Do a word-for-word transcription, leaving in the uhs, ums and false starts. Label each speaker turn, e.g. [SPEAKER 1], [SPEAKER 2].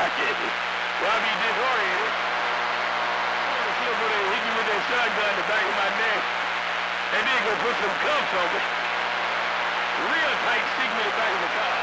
[SPEAKER 1] Well, I be disoriented. He'll go there and hit me with that shotgun in the back of my neck. And then go put some cuffs on me. Real tight, stick me in the back of the car.